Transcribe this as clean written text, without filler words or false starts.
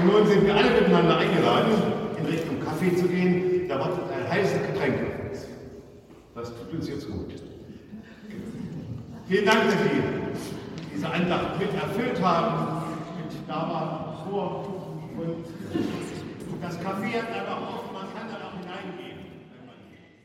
nun sind wir alle miteinander eingeladen, in Richtung Kaffee zu gehen. Da wartet ein heißes Getränk auf uns. Das tut uns jetzt gut. Vielen Dank, dass Sie diese Andacht mit erfüllt haben, mit da waren vor und das Kaffee hat dann auch, man kann dann auch hineingehen.